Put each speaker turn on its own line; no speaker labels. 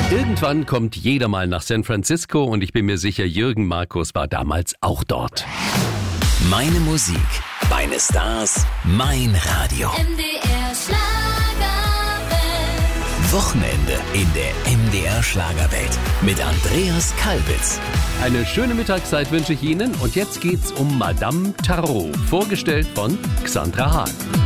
Irgendwann kommt jeder mal nach San Francisco und ich bin mir sicher, Jürgen Markus war damals auch dort.
Meine Musik, meine Stars, mein Radio.
MDR Schlagerwelt.
Wochenende in der MDR Schlagerwelt mit Andreas Kalbitz.
Eine schöne Mittagszeit wünsche ich Ihnen und jetzt geht's um Madame Tarot, vorgestellt von Xandra Hahn.